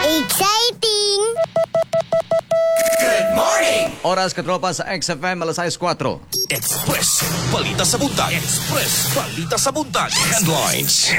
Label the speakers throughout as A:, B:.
A: Exciting!
B: Good morning!
C: Oras katropa sa XFM, alas 6:04.
B: Express, balita sa buntag. Express, balita sa buntag. Headlines.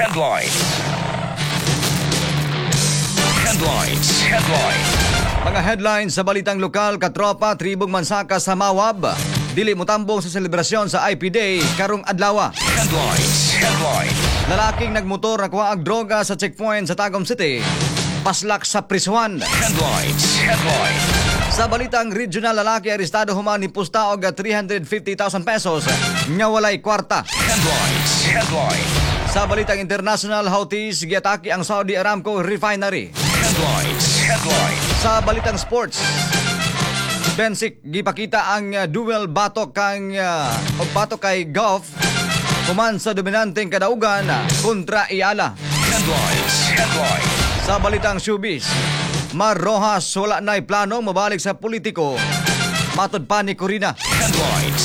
C: Mga headlines sa balitang lokal, katropa, tribong Mansaka sa Mawab. Dili mo tambong sa selebrasyon sa IP Day karong adlaw.
B: Headlines.
C: Lalaking nagmotor na kuwaag droga sa checkpoint sa Tagum City. Paslak sa prisuhan.
B: Headlines.
C: Sa balitang regional, lalaki arestado human ni pusta og 350,000 pesos nga walay kwarta.
B: Headlines.
C: Sa balitang international, Houthis giatake ang Saudi Aramco refinery.
B: Headlines.
C: Sa balitang sports, Bensik gipakita ang duel batok kay Goff human sa dominanteng kadaugan kontra Iala.
B: Headlines.
C: Sa balitang showbiz, Mar Rojas wala na'y plano mabalik sa politiko. Matod pa ni Corina.
B: Headlines.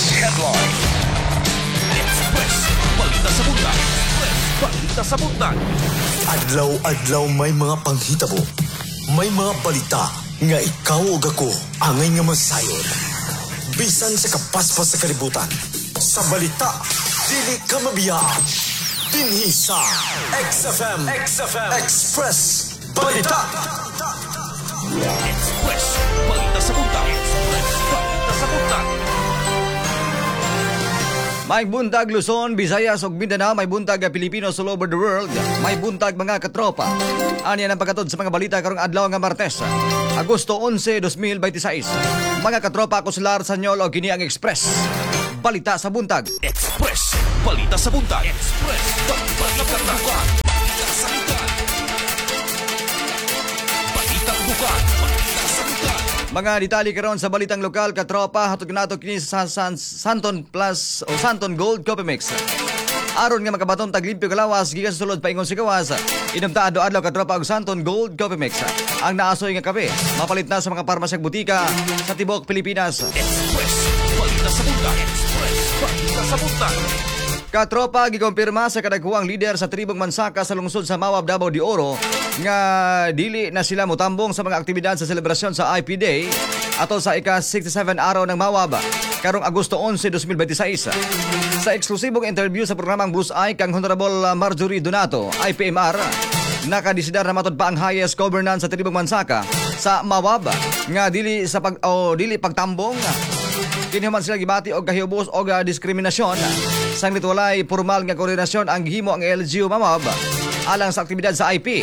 B: Express, balita sa buntag. Balita sa buntag.
D: Adlaw-adlaw may mga panghitabo. May mga balita nga ikaw o ako angay nga masayon. Bisan sa kapaspas sa kalibutan. Sa balita, dili ka mabiyaan. Dinhi sa XFM Express Balita.
B: Express, balita sa buntag. Balita sa buntag.
C: May buntag Luzon, Visayas ug Mindanao, may buntag Pilipinos all over the world. May buntag mga katropa. Aniya ang pagkatod sa mga balita karong adlaw nga Martes, Agosto 11, 2026. Mga katropa, ako si Lar Sanyol o kini ang Express Balita sa buntag.
B: Express, balita sa buntag. Express, balita sa buntag. Balita bukan.
C: Mga detalye karon sa balitang lokal, katropa, hatod nato kini sa Santon Plus o Santon Gold Coffee Mix. Aron nga makabaton taglimpyo kalawas gikan sa sulod paingon si kawas. Inomta adlaw katropa og Santon Gold Coffee Mix. Ang naasoy nga kape mapalit na sa mga parmasyak butika sa tibok Pilipinas.
B: Express, balita sa buntag. Express, balita sa buntag.
C: Katropa, gikumpirma sa kadaghuang lider sa tribong Mansaka sa lungsod sa Mawab, Davao de Oro nga dili na sila mutambong sa mga aktibidad sa selebrasyon sa IP Day atol sa ika-67 araw ng Mawab karong Agosto 11, 2026. Sa eksklusibong interview sa programang Blues Eye kang Honorable Marjorie Donato, IPMR, nakadesidar na matod pa ang highest governance sa tribong Mansaka sa Mawab nga dili pagtambong. Kinihuman sila gibati og kahibos og diskriminasyon. Sanglit walay formal nga koordinasyon ang gihimo ang LGU Mawab alang sa aktibidad sa IP.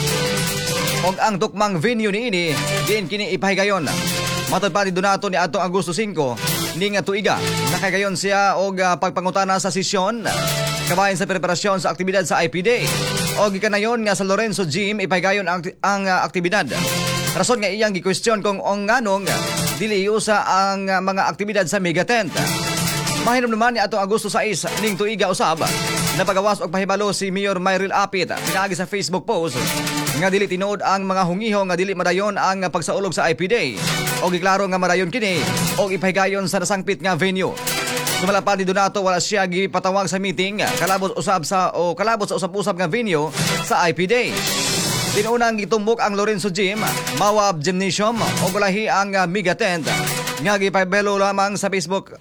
C: Og ang tukmang venue niini diin kini ipahigayon. Matod pa ni Donato ni atong Agosto 5 ning tuiga nakagayon siya og pagpangutana sa sesyon kabahin sa preparasyon sa aktibidad sa IP Day. Og gikanayon nga sa Lorenzo Gym ipahigayon ang aktibidad. Rason nga iyang gi-question kung nganong dili usa ang mga aktibidad sa megatent. Mahinom naman ni atong Agosto 6 ning tuiga usab napagawas og pahibalo si Mayor Myril Apit pinaagi sa Facebook post nga dili tinuod ang mga hungiho nga dili madayon ang pagsaulog sa IP Day og giklaro nga madayon kini og ipahigayon sa nasangpit nga venue. Sumalapad ni Donato wala siya gipatawag sa meeting kalabot sa usab-usab nga venue sa IP Day. Tinunang gitumbok ang Lorenzo Gym, Mawab Gymnasium o gulahi ang Mega Tent nga gipabelo lamang sa Facebook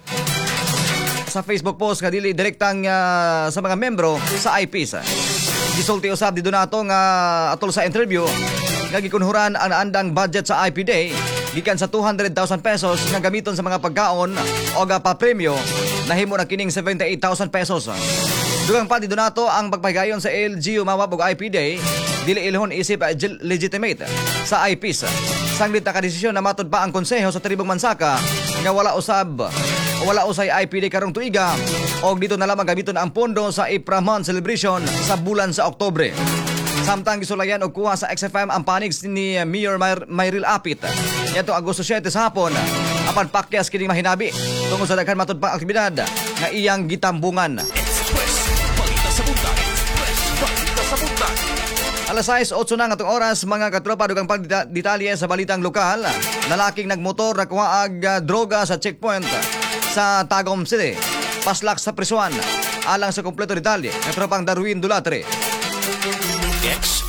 C: post nga dili direktang sa mga membro sa IPs. Gisulti usab di Donato nga atol sa interview nga gikunhuran ang andang budget sa IP Day gikan sa 200,000 pesos nga gamiton sa mga pagkaon o papremyo nahimo na kining 78,000 pesos. Dugang pa di Donato ang pagpahigayon sa LGU Mawab og IP Day dili ilhon isip legitimate sa IPs. Sanglit na kadesisyon na matod pa ang konseho sa tribong Mansaka nga wala usay IP Day karong tuiga og dito na lamang gamiton ang pondo sa April Month celebration sa bulan sa Oktubre. Samtang gisulayan og kuha sa XFM ang panig ni Mayor Myril Apit. Yato Agosto 7 sa hapon apan pakyas kining mahinabi tungod sa daghan matod pa aktibidad nga iyang gitambungan.
B: Express, balita sa buntag. Express, balita sa buntag.
C: Alas 6:08 na nga itong oras, mga katropa, dugang pagdetalye sa balitang lokal. Lalaking nagmotor na kuhaag droga sa checkpoint sa Tagum City. Paslak sa prisuan. Alang sa kompleto detalye, katropang Darwin Dulatre.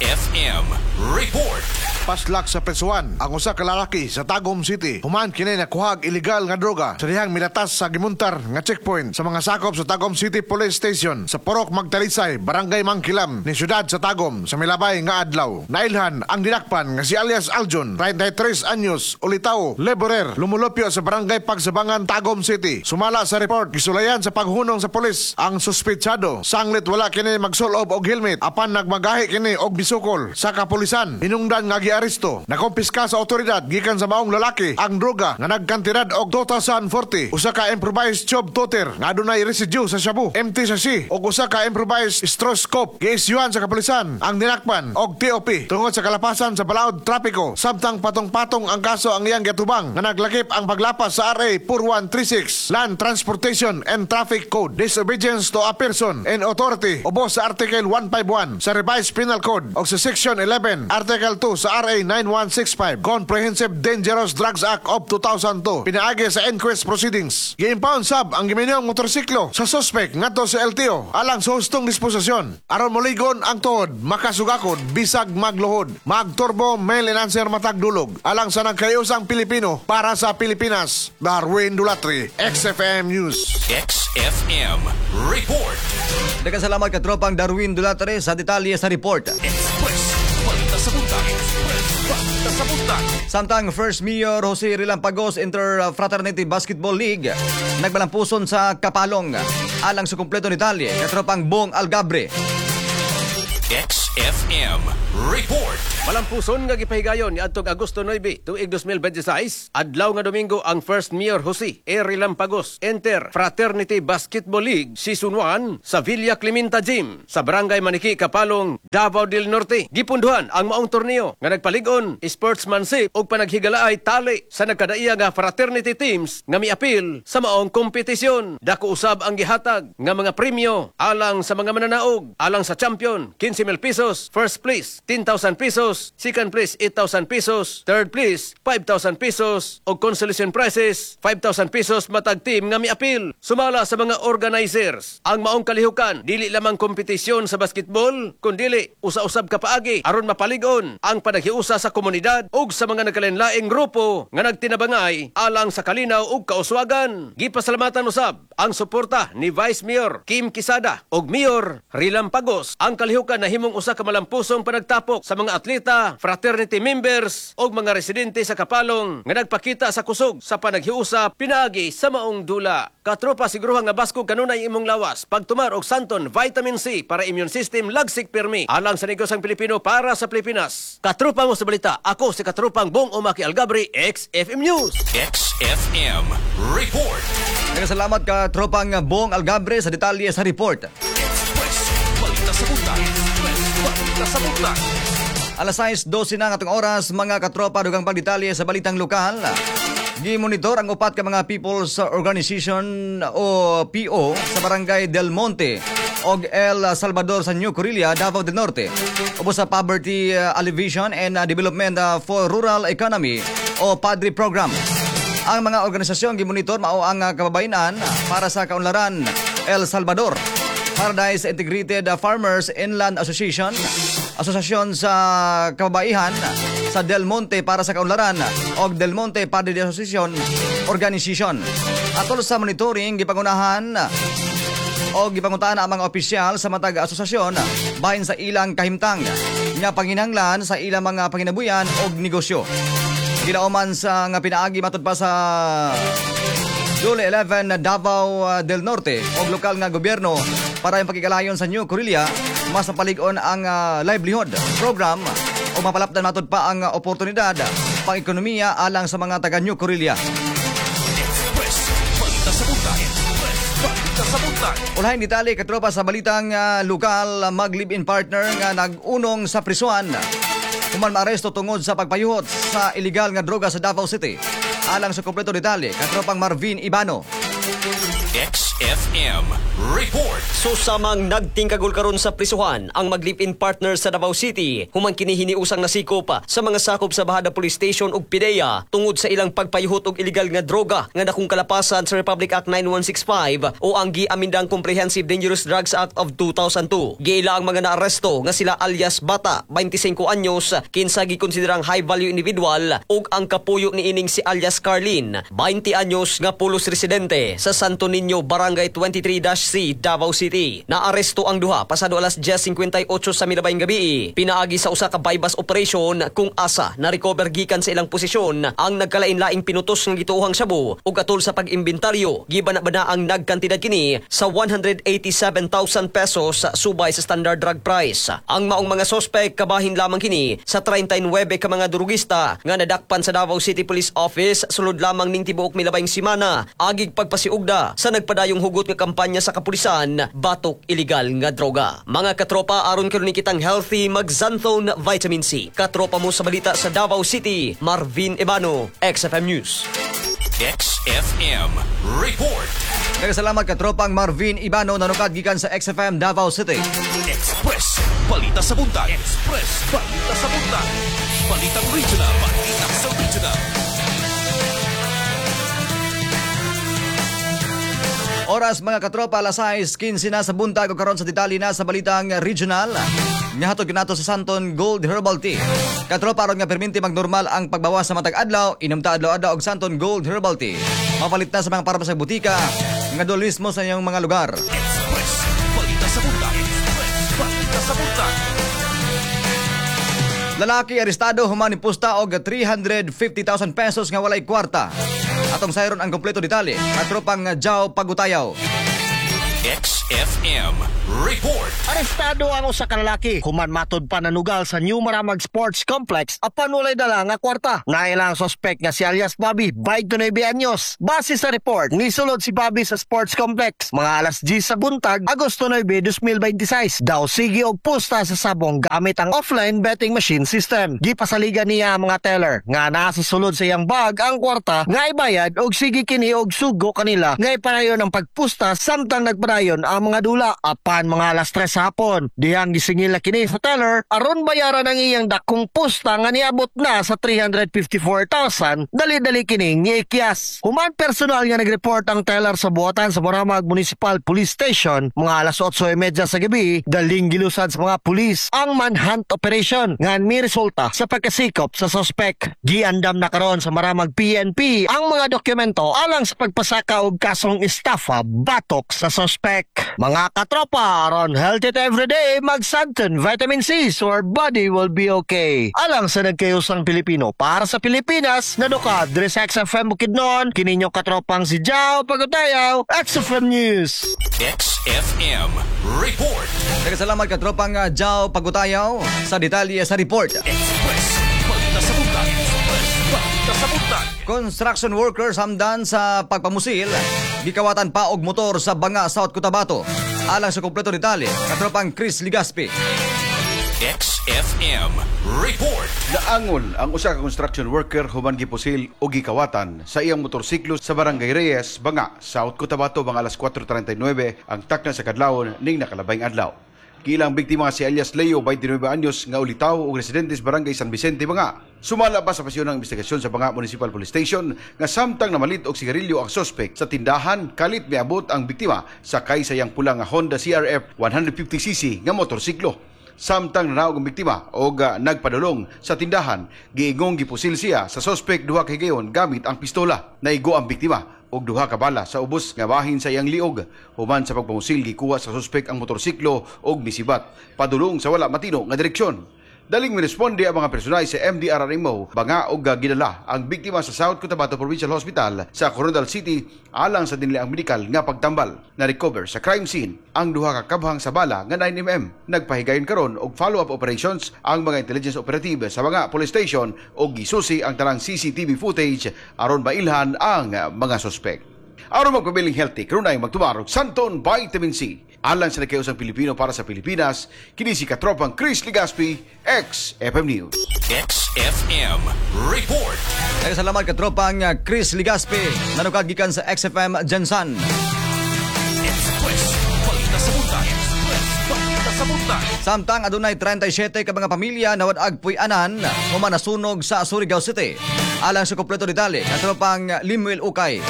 B: XFM Report.
A: Paslak sa Petsuan, ang usa ka lalaki sa Tagum City human kini nakuhag illegal nga droga sa dihang milatas sa gimuntar nga checkpoint sa mga sakop sa Tagum City Police Station sa Porok Magtalisay, Barangay Mangkilam ni siyudad sa Tagum sa milabay nga adlaw. Nailhan ang dinakpan nga si alias Aljon, 33 anyos, ulitaw, laborer, lumulupyo sa Barangay Pagsabangan, Tagum City. Sumala sa report, gisulayan sa paghunong sa pulis ang suspetsado. Sanglit wala kini magsulob og helmet apan nagmagahi kini og bisukol sa kapulisan. Hinungdan nga aresto. Nakompiska sa otoridad gikan sa maong lalaki ang droga nga nagkantirad og 2,040. Usa ka improvised tube toter nga adunay residue sa shabu, empty sa si og usa ka improvised stroscope. Giisyuhan sa kapulisan ang dinakpan og TOP tungod sa kalapasan sa balaod trapiko. Samtang patong-patong ang kaso ang iyang gatubang nga naglakip ang paglapas sa RA 4136 Land Transportation and Traffic Code, disobedience to a person and authority ubos sa Article 151 sa Revised Penal Code o sa Section 11 Article 2 sa RA 9165 Comprehensive Dangerous Drugs Act of 2002. Pinaagi sa inquest proceedings. Gi-impound sab ang giminyong motorsiklo sa suspect ngadto sa LTO alang sa hustong disposisyon. Aron moligon ang tuhod, makasugakod bisag magluhod. Magturbo mail and answer matag dulog alang sa nagkayusang Pilipino para sa Pilipinas. Darwin Dulatri, XFM News.
B: XFM Report.
C: Daghang salamat ka tropang Darwin Dulatare sa detalye sa report.
B: Express Balita sa Buntag. Express Balita sa Buntag.
C: Samtang First Mayor Jose Rilampagos Inter-Fraternity Basketball League nagbalampuson sa Kapalong alang sa kumpleto ni talye katropang Bong Algabre.
B: XFM Report.
E: Malampuson nga gipahigayon ni adtong Agosto 9 tuig 2026 adlaw nga Domingo ang First Mayor Jose Rilampagos Inter Fraternity Basketball League Season 1 sa Villa Clemente Gym sa Barangay Maniki, Kapalong, Davao del Norte. Gipunduhan ang maong torneo nga nagpalig-on sportsmanship ug panaghigalaay tali sa nagkadaiya nga fraternity teams nga miapil sa maong kompetisyon. Dako usab ang gihatag nga mga premyo alang sa mga mananaog, alang sa champion 15,000 pesos, first place 10,000 pesos, second place 8,000 pesos, third place 5,000 pesos o consolation prizes 5,000 pesos matag team nga miapil. Sumala sa mga organizers ang maong kalihukan dili lamang kompetisyon sa basketball kundi usa-usab ka paagi aron mapalig-on ang panaghiusa sa komunidad ug sa mga nagkalinlaing grupo nga nagtinabangay alang sa kalinaw ug kauswagan. Gipasalamatan usab ang suporta ni Vice Mayor Kim Quisada ug Mayor Rilampagos ang kalihukan na himong usa ka malampusong panagtapok sa mga atleta, fraternity members ug mga residente sa Kapalong nga nagpakita sa kusog sa panaghiusa pinaagi sa maong dula. Katropa siguruha nga baskog kanunay imong lawas pagtumar og santon vitamin C para immune system lagsik pirmi alang sa negosang Pilipino para sa Pilipinas. Katropa mo sa balita, ako si katropang Bong Umaki Algabre, XFM News.
B: XFM Report.
C: Daghang salamat ka tropang Bong Algabre sa detalye sa report.
B: Express Balita sa Buntag. Express Balita sa Buntag.
C: Alas 6:12 na nga atong oras, mga katropa, dugang pagdetalye sa balitang lokal. Gimonitor ang upat ka mga People's Organization o PO sa Barangay Del Monte og El Salvador sa New Corilla, Davao del Norte. Ubos sa Poverty Alleviation and Development for Rural Economy o PADRI program. Ang mga organisasyon gimonitor mao ang kababayenan para sa kaunlaran El Salvador, Paradise Integrated Farmers Inland Association, Asosasyon sa Kababaihan sa Del Monte para sa kaunlaran og Del Monte Padre Association Organization. Atol sa monitoring gipangunahan o gipanguntahan ang mga opisyal sa matag asosasyon bahin sa ilang kahimtang nga panginahanglan sa ilang mga panginabuyan og negosyo. Gilauman sa nga pinaagi matud pa sa July 11 Davao del Norte og lokal nga gobyerno para yung pagkikalayon sa New Corilla, mas mapalig-on ang livelihood program o mapalapdan matud pa ang oportunidad pang-ekonomiya alang sa mga taga New Corilla.
B: Express Balita sa Buntag. Express Balita sa Buntag.
C: Ulahin detalye katropa sa balitang lokal mag-live-in partner nga nag-unong sa prisuan. Human maaresto tungod sa pagpayuhot sa illegal nga droga sa Davao City. Alang sa kompleto detalye, katropang Marvin Ibano.
B: XFM XFM Report.
F: So samang nagtingkagol karon sa prisuhan ang mag-live-in partner sa Davao City, human kini hiniusang nasikop sa mga sakop sa Bahada Police Station ug PIDEA tungod sa ilang pagpayuhot og illegal nga droga nga dakong kalapasan sa Republic Act 9165 o ang giamindang Comprehensive Dangerous Drugs Act of 2002. Giila ang mga naaresto nga sila alias Bata, 25 anyos, kinsa gikonsiderang high value individual ug ang kapuyo ni ining si alias Carlin, 20 anyos nga pulos residente sa Santo Niño, Barangay 23-C, Davao City. Naaresto ang duha pasado alas 10:58 sa milabayng gabi. Pinaagi sa usa ka bypass operation kung asa na recover gikan sa ilang posisyon ang nagkalain-laing pinutos ng gituohang shabu ug atol sa pag-imbentaryo gibana-bana ang nagkantidad kini sa 187,000 pesos subay sa standard drug price. Ang maong mga sospek kabahin lamang kini sa 39 ka mga durugista nga nadakpan sa Davao City Police Office sulod lamang ning tibuok milabayng simana agig pagpasiugda sa nagpadayong hugot nga kampanya sa kapulisan batok illegal nga droga. Mga katropa, aron karon ni kitang healthy mag-Xanthone Vitamin C. Katropa mo sa balita sa Davao City, Marvin Ibano, XFM News.
B: XFM Report.
C: Nagkasalamat katropang Marvin Ibano nanukad gikan sa XFM Davao City.
B: Express Balita sa Buntag. Express Balita sa Buntag. Balitang regional. Balita sa regional.
C: Oras mga katropa, alas 6:15 na sa buntag o karon sa detalye na sa balitang regional. Nihatod kinato sa Santon Gold Herbal Tea. Katropa aron nga perminti magnormal ang pagbawas sa matag adlaw, inumta adlaw-adlaw og Santon Gold Herbal Tea. Mapalit na sa mga parabas sa butika nga dol mismo sa iyong mga lugar.
B: Express Balita sa Buntag. Express Balita sa Buntag.
C: Lalaki arestado human impusta og 350,000 pesos nga walay kwarta. Atong sayron ang kompleto detalye. Katropang Jao Pagutayaw.
B: XFM Report.
G: Arestado ang usa ka lalaki human matod pa nanugal sa New Maramag Sports Complex apan walay dala nga kwarta. Nailang suspect nga si alias Bobby, 29 anyos. Base sa report, nisulod si Bobby sa Sports Complex mga alas 10 sa buntag, Agosto 9, 2026. Daw sige og pusta sa sabong gamit ang offline betting machine system. Gipasaligan niya ang mga teller nga nasa sulod sa iyang bag ang kwarta nga ibayad og sige kini og sugo kanila nga ipanayon ang pagpusta samtang nagpadayon ang mga dula apan mga alas 3 sa hapon. Dihang gisingil na kini sa teller aron bayaran ang iyang dakong pusta nga niabot na sa 354,000. Dali-dali kining giikyas. Human personal nga nagreport ang teller sa buhatan sa Maramag Municipal Police Station mga alas 8:30 sa gabi. Daling gilusad sa mga pulis ang manhunt operation nga may resulta sa pagkasikop sa suspect. Giandam na karon sa Maramag PNP ang mga dokumento alang sa pagpasaka og kasong estafa batok sa suspect. Mga katropa, aron healthy everyday, mag-Santon Vitamin C so our body will be okay. Alang sa nagkayusang Pilipino para sa Pilipinas, nadukad diri sa XFM Bukidnon, kininyo katropang si Jao Pagutayaw, XFM News.
B: XFM Report.
C: Nagkasalamat katropang Jao Pagutayaw sa detalye sa report.
B: Express Balita sa Buntag. Express Balita sa Buntag.
C: Construction workers hamdan sa pagpamusil, gikawatan pa og motor sa Banga, South Cotabato. Alang sa kompleto detalye, katropang Chris Ligaspi.
B: XFM Report.
H: Naangon ang usa ka construction worker human gipusil o gikawatan sa iyang motorsiklo sa Barangay Reyes, Banga, South Cotabato mga alas 4:39 ang takna sa kadlawon ning nakalabayng adlaw. Kilang biktima si alias Leo, 29 anyos, nga ulitaw ug residentes Barangay San Vicente, Banga. Sumala pa sa pasyon ng investigasyon sa Banga Municipal Police Station nga samtang namalit og sigarilyo ang suspect sa tindahan, kalit miabot ang biktima sa kaysayang pula nga Honda CRF 150cc nga motorsiklo. Samtang nanaog ang biktima og nagpadulong sa tindahan, giingong gipusil siya sa suspect duha ka higayon gamit ang pistola. Naigo ang biktima og duha ka bala sa ubos nga bahin sa iyang liog. Human sa pagpamusil, gikuha sa suspect ang motorsiklo og misibat padulong sa wala matino nga direksyon. Daling miresponde ang mga personay sa MDRRMO, Banga og gidala ang biktima sa South Cotabato Provincial Hospital sa Coronadal City alang sa dinili ang medikal nga pagtambal. Na-recover sa crime scene ang duha ka kabhang sa bala nga 9mm. Nagpahigayon karon og follow-up operations ang mga intelligence operative sa Banga Police Station og gisusi ang tanang CCTV footage aron mailhan ang mga suspect. Aron magpabiling healthy, karunay magtumarog Santon Vitamin C. Alang sa nagkayusang Pilipino para sa Pilipinas, kini si katropang Chris Ligaspi, XFM News.
B: XFM Report.
C: Nagkasalamat katropang Chris Ligaspi, nanukad gikan sa XFM Jansan.
B: Sabuntan.
C: Samtang adunay 37 ka mga pamilya na wadag puy-anan human nasunog sa Surigao City. Alang sa kompleto detalye, katropang Limuel Ukay.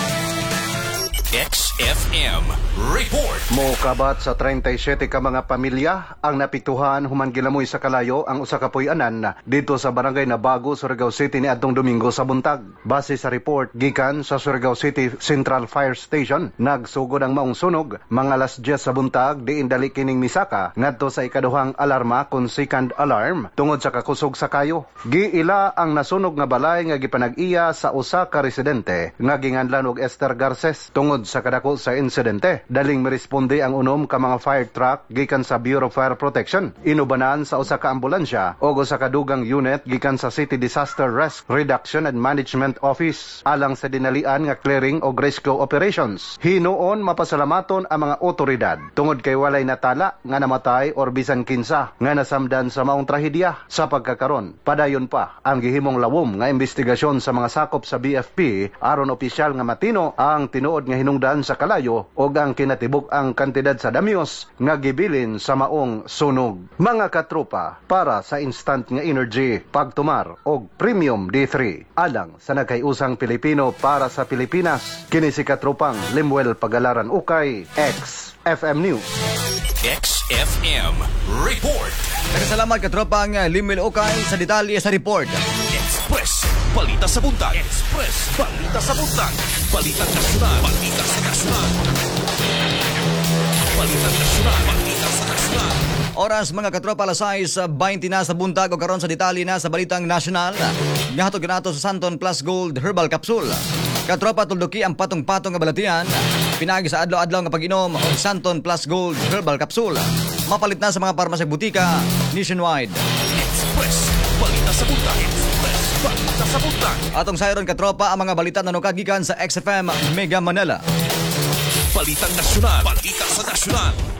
B: XFM Report.
I: Mokabat sa 37 ka mga pamilya ang napiktuhan human gilamoy sa kalayo ang usa ka puy-anan dito sa barangay na Bago, Surigao City ni adtong Domingo sa buntag. Base sa report gikan sa Surigao City Central Fire Station, nagsugod ang maong sunog mga alas 10 sa buntag diin dali kining misaka ngadto sa ikaduhang alarma kun second alarm tungod sa kakusog sa kayo. Giila ang nasunog nga balay nga gipanag-iya sa usa ka residente nga ginganlan og Esther Garces. Tungod sa kadako sa insidente, daling miresponde ang unom ka mga fire truck gikan sa Bureau of Fire Protection. Inubanan sa usa ka ambulansya o usa ka dugang unit gikan sa City Disaster Risk Reduction and Management Office alang sa dinalian nga clearing o rescue operations. Hinuon mapasalamaton ang mga otoridad tungod kay walay natala nga namatay or bisan kinsa nga nasamdan sa maong trahedya. Sa pagkakaron, padayon pa ang gihimong lawom nga investigasyon sa mga sakop sa BFP aron opisyal nga matino ang tinuod nga hinungdan sa kalayo o ang kinatibuk ang kantidad sa damyos nga gibilin sa maong sunog. Mga katropa, para sa instant nga energy, pagtumar og Premium D3 alang sa nagkayusang Pilipino para sa Pilipinas. Kini si katropang Limuel Pagalaran Ukay, XFM News.
B: XFM Report.
C: Nagkasalamat katropang Limuel Ukay sa detalye sa report.
B: Express Balita sa Buntag. Express Balita sa Buntag. Balitang nasyonal. Balita sa nasyonal. Balitang nasyonal. Balita sa nasyonal.
C: Oras mga katropa alas 6:20 na sa buntag o karon sa detalye na sa balitang nasyonal. Ngahatod kanato sa Santon Plus Gold Herbal Capsule. Katropa tulduki ang patong-patong nga balatian. Pinagi sa adlaw-adlaw nga pag-inom og Santon Plus Gold Herbal Capsule. Mapalit na sa mga parmasya butika nationwide.
B: Express Balita sa Buntag. Express Balita sa Buntag.
C: Atong sayron katropa ang mga balita na nukagikan sa XFM Mega Manila.
B: Balitang nasyonal. Balita sa nasyonal.